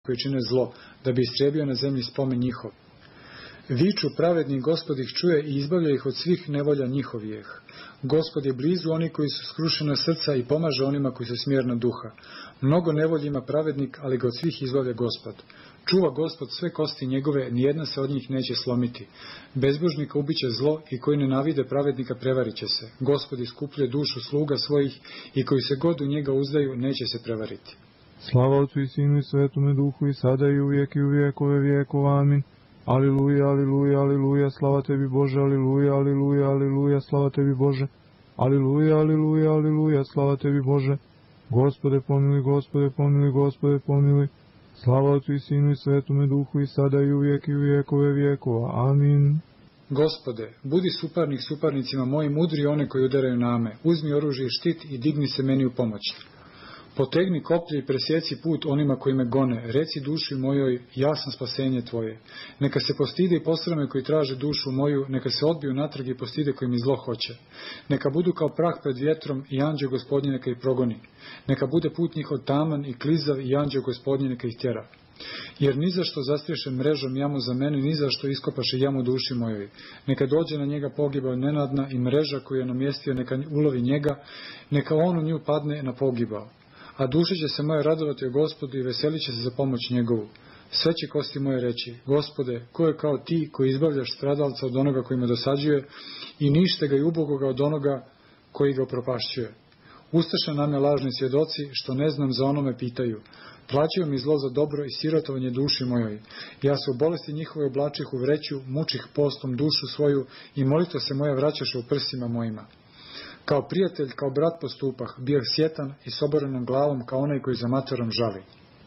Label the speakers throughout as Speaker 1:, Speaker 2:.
Speaker 1: koji čine zlo, da bi istrijebio na zemlji spomen njihov. Viču pravedni, Gospod ih čuje i izbavlja ih od svih nevolja njihovijeh. Gospod je blizu oni koji su skrušena srca i pomaže onima koji su smjerna duha. Mnogo nevolji ima pravednik, ali ga od svih izbavlja Gospod. Čuva Gospod sve kosti njegove, nijedna se od njih neće slomiti. Bezbožnika ubiće zlo i koji nenavide pravednika prevarit će se. Gospod iskupljuje dušu sluga svojih i koji se god u njega uzdaju neće se prevariti.
Speaker 2: Slava Otcu i Sinu i Svetome Duhu i sada i uvijek i u vijekove vijekova. Amin. Aliluja, aliluja, aliluja, slava tebi Bože, aliluja, aliluja, aliluja, slava tebi Bože. Aliluja, aliluja, aliluja, slava tebi Bože. Gospode pomiluj, Gospode pomiluj, Gospode pomiluj. Slava Otcu i Sinu i Svetome Duhu i sada i uvijek i u vijekove vijekova. Amin.
Speaker 1: Gospode, budi suparnik suparnicima mojim, udri one koji udaraju na me. Uzmi oružje i štit i digni se meni u pomoć. Potegni koplje i presjeci put onima koji me gone. Reci duši mojoj, ja sam spasenje tvoje. Neka se postide i posrame koji traže dušu moju, neka se odbiju natrag i postide koji mi zlo hoće. Neka budu kao prah pred vjetrom i anđeo Gospodnji neka ih progoni. Neka bude put njihov taman i klizav i anđeo Gospodnji neka ih tjera. Jer ni za što zastriješe mrežom jamu za mene, ni za što iskopaše jamu duši mojoj. Neka dođe na njega pogibao nenadna i mreža koju je namjestio neka ulovi njega, neka on u nju padne na pogibao. A duše će se moje radovati o Gospodu i veselit će se za pomoć njegovu. Sve će kosti moje reći: Gospode, ko je kao ti koji izbavljaš stradalca od onoga koji me dosađuje i nište ga i ubogoga od onoga koji ga propašćuje. Ustaše nam je lažni svjedoci, što ne znam za onome pitaju. Plaćaju mi zlo za dobro i sirotovanje duši mojoj. Ja se u bolesti njihove oblačih u vreću, mučih postom dušu svoju i molitva se moja vraćaše u prstima mojima. Kao prijatelj, kao brat postupah, bio sjetan i s oborenom glavom kao onaj koji za materom žali.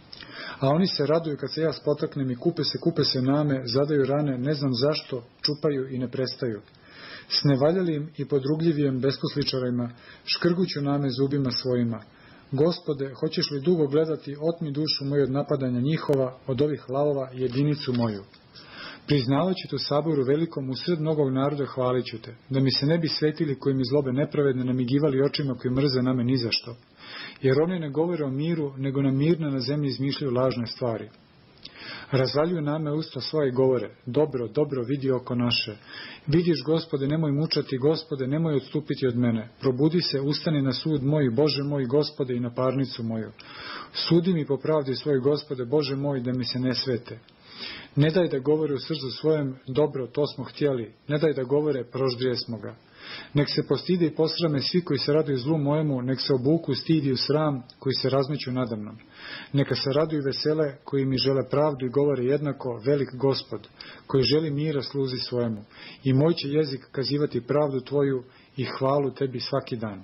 Speaker 1: A oni se raduju kad se ja spotaknem i kupe se name, zadaju rane, ne znam zašto, čupaju i ne prestaju. S nevaljalim i podrugljivim besposličarima škrguću name zubima svojima. Gospode, hoćeš li dugo gledati, otmi dušu moju od napadanja njihova, od ovih lavova jedinicu moju. Priznavat ću te u saboru velikom, usred mnogog naroda hvalit ću te, da mi se ne bi svetili koji mi zlobe nepravedne namigivali očima koji mrze na me nizašto. Jer oni ne govore o miru, nego na mirno na zemlji izmišljaju lažne stvari. Razvaljuju name usta svoje i govore: dobro, dobro, vidi oko naše. Vidiš, Gospode, nemoj mučati, Gospode, nemoj odstupiti od mene. Probudi se, ustani na sud moj, Bože moj, Gospode, i na parnicu moju. Sudi mi po pravdi svoj, Gospode, Bože moj, da mi se ne svete. Ne daj da govore u srcu svojem: dobro, to smo htjeli. Ne daj da govore: proždrije smo ga. Nek se postide i posrame svi koji se raduju zlu mojemu, nek se obuku stid i u sram koji se razmeću nadamnom. Neka se raduju i vesele koji mi žele pravdu i govore jednako: velik Gospod, koji želi mira sluzi svojemu. I moj će jezik kazivati pravdu tvoju i hvalu tebi svaki dan.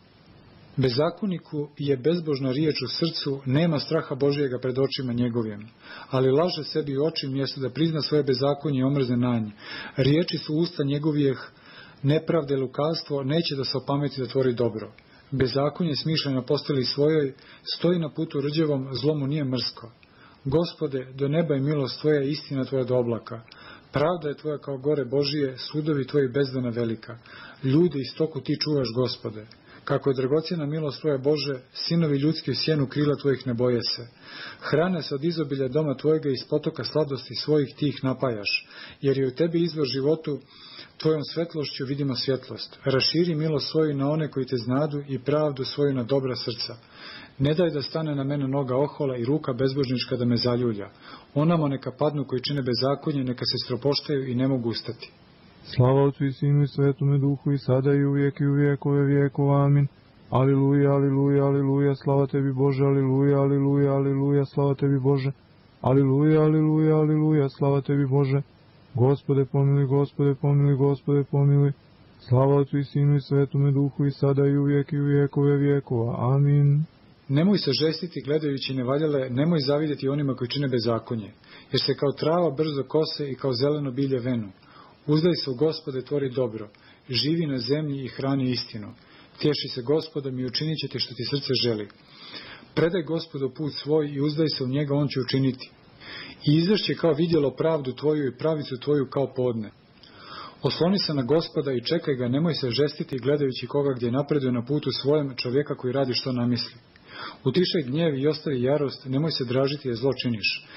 Speaker 1: Bezakoniku je bezbožna riječ u srcu, nema straha Božijega pred očima njegovim, ali laže sebi u oči mjesto da prizna svoje bezakonje i omrzne na nje. Riječi su usta njegovijeh, nepravde, lukavstvo, neće da se opameti da tvori dobro. Bezakonje smišlja na posteli svojoj, stoji na putu rđevom, zlomu nije mrsko. Gospode, do neba je milost tvoja, istina tvoja do oblaka. Pravda je tvoja kao gore Božije, sudovi tvoji bezdana velika. Ljude i stoku ti čuvaš, Gospode. Kako je dragocjena milost tvoja, Bože, sinovi ljudski u sjenu krila tvojih ne boje se. Hrane se od izobilja doma tvojega i iz potoka sladosti svojih ti ih napajaš, jer je u tebi izvor životu, tvojom svetlošću vidimo svjetlost. Raširi milost svoju na one koji te znadu i pravdu svoju na dobra srca. Ne daj da stane na mene noga ohola i ruka bezbožnička da me zaljulja. Onamo neka padnu koji čine bezakonje, neka se stropoštaju i ne mogu ustati.
Speaker 2: Slava Otcu i Sinu i Svetome Duhu i sada i uvijek i u vijekove vijekova. Amin. Aliluja, aliluja, aliluja, slava tebi Bože, aliluja, aliluja, aliluja, slava tebi Bože. Aliluja, aliluja, aliluja, slava tebi Bože. Gospode pomiluj, Gospode pomiluj, Gospode pomiluj. Slava Otcu i Sinu i Svetome Duhu i sada i uvijek i u vijekove vijekova. Amin.
Speaker 1: Nemoj se žestiti gledajući nevaljale, nemoj zavidjeti onima koji čine bezakonje, jer se kao trava brzo kose i kao zeleno bilje venu. Uzdaj se u Gospode, tvori dobro, živi na zemlji i hrani istinu. Tješi se Gospodom i učinit će ti što ti srce želi. Predaj Gospodu put svoj i uzdaj se u njega, on će učiniti. I izvešće kao vidjelo pravdu tvoju i pravicu tvoju kao podne. Osloni se na Gospoda i čekaj ga, nemoj se žestiti gledajući koga gdje napreduje na putu svojem, čovjeka koji radi što namisli. Utišaj gnjev i ostavi jarost, nemoj se dražiti jer zlo činiš.